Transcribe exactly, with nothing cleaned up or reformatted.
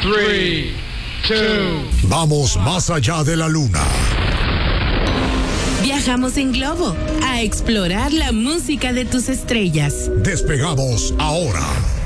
tres, dos. Vamos más allá de la luna. Viajamos en globo a explorar la música de tus estrellas. Despegamos ahora.